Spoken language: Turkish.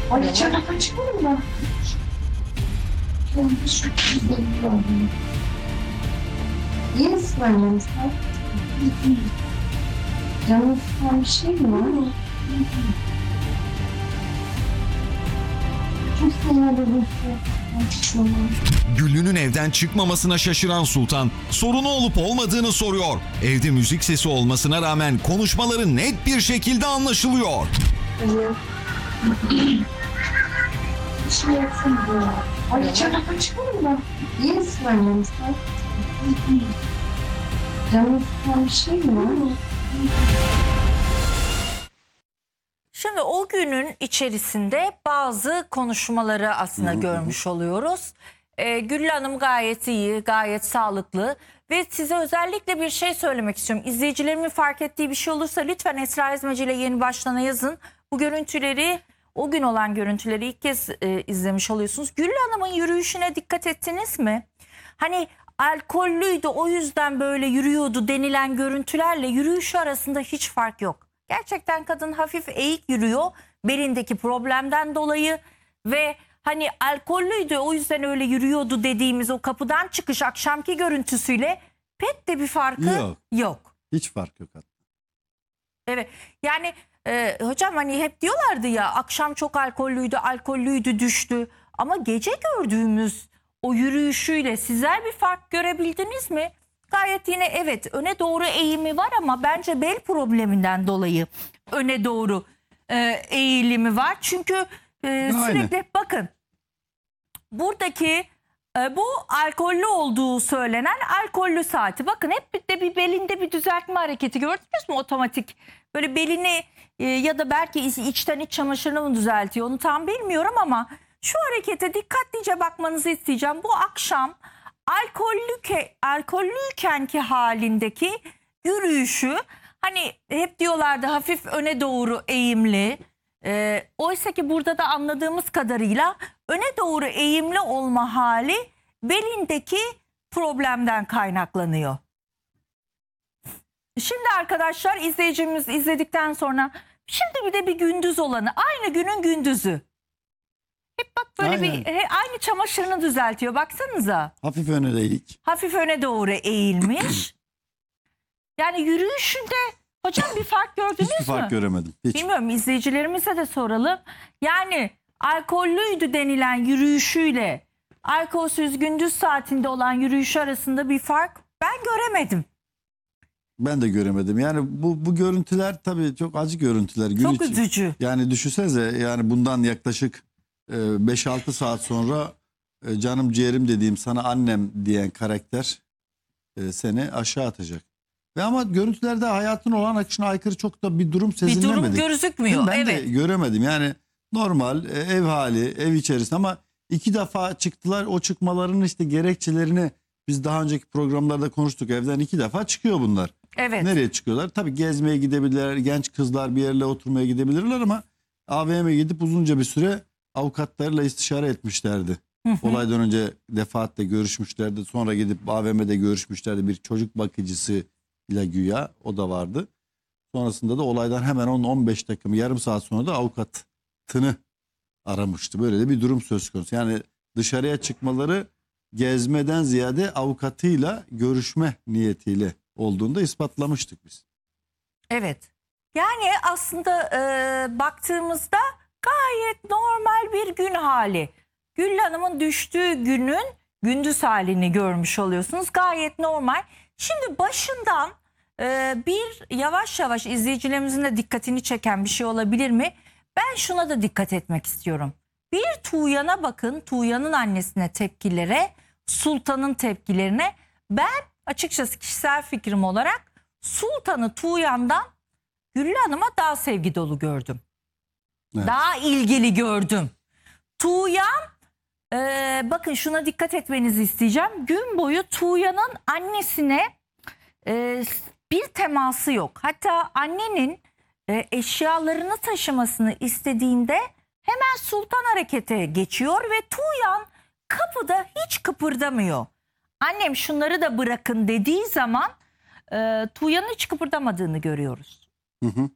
Ay çabuk çıkalım mı? İyi misin annem sen? Canın sıkan bir şey mi var? Çok seviyorum. Güllü'nün evden çıkmamasına şaşıran Sultan sorunu olup olmadığını soruyor. Evde müzik sesi olmasına rağmen konuşmaları net bir şekilde anlaşılıyor. Bir şey yapsana. Ay çabuk çıkalım mı? İyi misin annem sen? Canın sıkan bir şey mi var? Şimdi o günün içerisinde bazı konuşmaları aslında görmüş oluyoruz. Güllü Hanım gayet iyi, gayet sağlıklı ve size özellikle bir şey söylemek istiyorum. İzleyicilerimin fark ettiği bir şey olursa lütfen Esra Ezmeci ile Yeni Baştan'a yazın. Bu görüntüleri, o gün olan görüntüleri ilk kez izlemiş oluyorsunuz. Güllü Hanım'ın yürüyüşüne dikkat ettiniz mi? Hani alkollüydü, o yüzden böyle yürüyordu denilen görüntülerle yürüyüşü arasında hiç fark yok. Gerçekten kadın hafif eğik yürüyor belindeki problemden dolayı ve hani alkollüydü o yüzden öyle yürüyordu dediğimiz o kapıdan çıkış akşamki görüntüsüyle pek de bir farkı yok. Hiç fark yok hatta. Evet yani hocam hani hep diyorlardı ya akşam çok alkollüydü düştü ama gece gördüğümüz o yürüyüşüyle sizler bir fark görebildiniz mi? Gayet yine evet öne doğru eğimi var ama bence bel probleminden dolayı öne doğru eğilimi var. Çünkü sürekli bakın buradaki bu alkollü olduğu söylenen alkollü saati. Bakın hep de bir belinde bir düzeltme hareketi gördünüz mü otomatik? Böyle belini ya da belki içten iç çamaşırını mı düzeltiyor onu tam bilmiyorum ama şu harekete dikkatlice bakmanızı isteyeceğim. Bu akşam alkollüykenki halindeki yürüyüşü hani hep diyorlardı hafif öne doğru eğimli. Oysa ki burada da anladığımız kadarıyla öne doğru eğimli olma hali belindeki problemden kaynaklanıyor. Şimdi arkadaşlar izleyicimiz izledikten sonra şimdi bir de bir gündüz olanı aynı günün gündüzü. Hep bak böyle Aynen. aynı çamaşırını düzeltiyor baksanıza. Hafif öne eğik. Hafif öne doğru eğilmiş. Yani yürüyüşünde hocam bir fark gördünüz Hiçbir mü? fark göremedim. Hiç. Bilmiyorum izleyicilerimize de soralım. Yani alkollüydü denilen yürüyüşüyle alkolsüz gündüz saatinde olan yürüyüş arasında bir fark ben göremedim. Ben de göremedim. Yani bu görüntüler tabii çok acı görüntüler. Gün Çok içi. üzücü. Yani düşünsenize yani bundan yaklaşık 5-6 saat sonra canım ciğerim dediğim sana annem diyen karakter seni aşağı atacak. Ve ama görüntülerde hayatın olan akışına aykırı çok da bir durum Bir sezinlemedi. durum gözükmüyor. Ben Evet. de göremedim. Yani normal ev hali, ev içerisinde ama 2 defa çıktılar. O çıkmalarının işte gerekçelerini biz daha önceki programlarda konuştuk. Evden 2 defa çıkıyor bunlar. Evet. Nereye çıkıyorlar? Tabii gezmeye gidebilirler. Genç kızlar bir yerle oturmaya gidebilirler ama AVM'ye gidip uzunca bir süre avukatlarıyla istişare etmişlerdi. Olaydan önce defaatle görüşmüşlerdi. Sonra gidip AVM'de görüşmüşlerdi. Bir çocuk bakıcısı ile güya o da vardı. Sonrasında da olaydan hemen 10-15 dakika yarım saat sonra da avukatını aramıştı. Böyle de bir durum söz konusu. Yani dışarıya çıkmaları gezmeden ziyade avukatıyla görüşme niyetiyle olduğunu da ispatlamıştık biz. Evet. Yani aslında baktığımızda gayet normal bir gün hali. Güllü Hanım'ın düştüğü günün gündüz halini görmüş oluyorsunuz. Gayet normal. Şimdi başından bir yavaş yavaş izleyicilerimizin de dikkatini çeken bir şey olabilir mi? Ben şuna da dikkat etmek istiyorum. Bir Tuğyan'a bakın, Tuğyan'ın annesine tepkilere, Sultan'ın tepkilerine. Ben açıkçası kişisel fikrim olarak Sultan'ı Tuğyan'dan Güllü Hanım'a daha sevgi dolu gördüm. Evet. Daha ilgili gördüm. Tuğyan, bakın şuna dikkat etmenizi isteyeceğim. Gün boyu Tuğyan'ın annesine bir teması yok. Hatta annenin eşyalarını taşımasını istediğinde hemen Sultan harekete geçiyor ve Tuğyan kapıda hiç kıpırdamıyor. Annem şunları da bırakın dediği zaman Tuğyan'ın hiç kıpırdamadığını görüyoruz. Hı hı.